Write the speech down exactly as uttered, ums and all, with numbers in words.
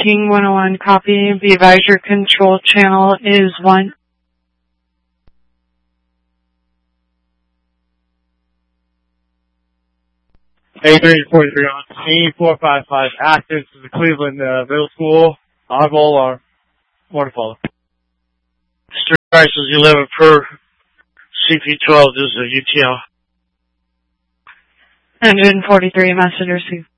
King one oh one, copy. The advisor control channel is one. A three forty-three on scene, four five five active to the Cleveland uh, Middle School. Oddball or more to follow. Street prices eleven per C P twelve. This is a U T L. one forty-three, message received.